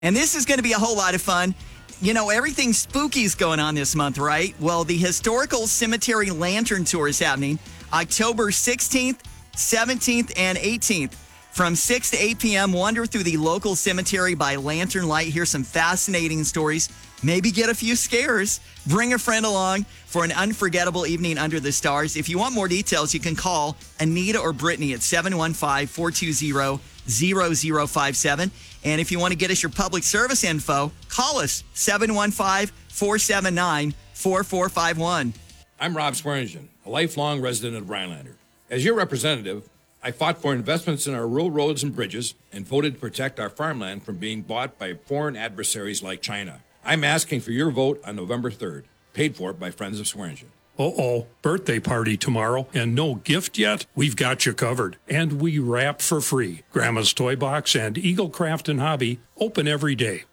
And this is going to be a whole lot of fun. You know, everything spooky is going on this month, right? Well, the Historical Cemetery Lantern Tour is happening October 16th, 17th, and 18th. From 6 to 8 p.m., wander through the local cemetery by lantern light. Hear some fascinating stories. Maybe get a few scares. Bring a friend along for an unforgettable evening under the stars. If you want more details, you can call Anita or Brittany at 715-420-0057. And if you want to get us your public service info, call us 715-479-4451. I'm Rob Swearingen, a lifelong resident of Rhinelander. As your representative, I fought for investments in our rural roads and bridges and voted to protect our farmland from being bought by foreign adversaries like China. I'm asking for your vote on November 3rd, paid for by Friends of Swearingen. Uh-oh, birthday party tomorrow and no gift yet? We've got you covered. And we wrap for free. Grandma's Toy Box and Eagle Craft and Hobby open every day.